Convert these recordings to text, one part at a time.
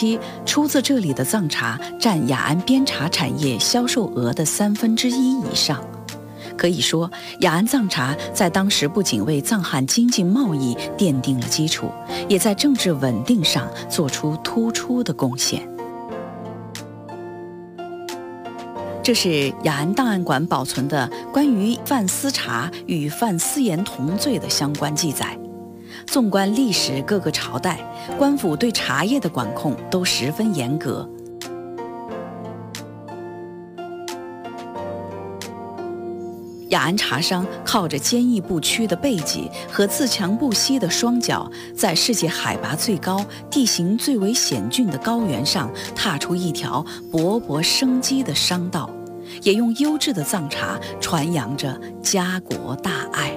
期，出自这里的藏茶占雅安边茶产业销售额的1/3以上。可以说，雅安藏茶在当时不仅为藏汉经济贸易奠定了基础，也在政治稳定上做出突出的贡献。这是雅安档案馆保存的关于范思茶与范思言同罪的相关记载。纵观历史各个朝代，官府对茶叶的管控都十分严格。雅安茶商靠着坚毅不屈的背脊和自强不息的双脚，在世界海拔最高、地形最为险峻的高原上，踏出一条勃勃生机的商道，也用优质的藏茶传扬着家国大爱。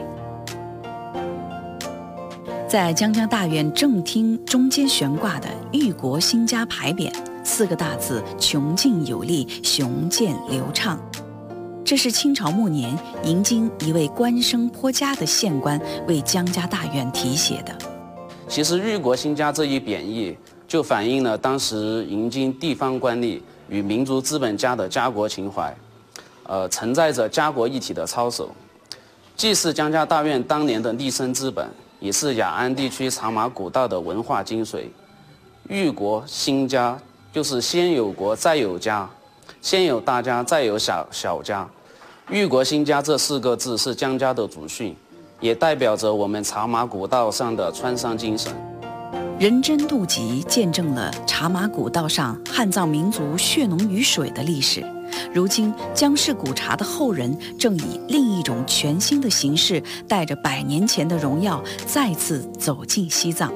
在江家大院正厅中间悬挂的“裕国兴家”牌匾，4个大字邛劲有力，雄健流畅。这是清朝末年迎京一位官声颇佳的县官为江家大院题写的。 其实“裕国兴家”这一贬义，就反映了当时迎京地方官吏与民族资本家的家国情怀，承载着家国一体的操守，既是江家大院当年的立身之本，也是雅安地区茶马古道的文化精髓。裕国兴家就是先有国再有家，先有大家再有小家。裕国兴家这4个字是江家的祖训，也代表着我们茶马古道上的川商精神。 人真渡集见证了茶马古道上汉藏民族血浓于水的历史。如今江氏古茶的后人正以另一种全新的形式，带着100年前的荣耀，再次走进西藏。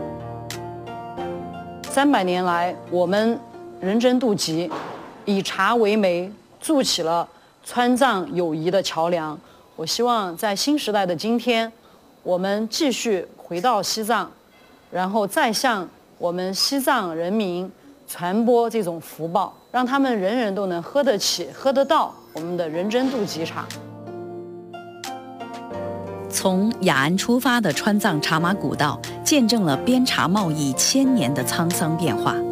300年来，我们人真渡集以茶为媒，筑起了川藏友谊的桥梁。我希望在新时代的今天，我们继续回到西藏，然后再向我们西藏人民传播这种福报，让他们人人都能喝得起、喝得到我们的人真渡集茶。 从雅安出发的川藏茶马古道，见证了边茶贸易1000年的沧桑变化。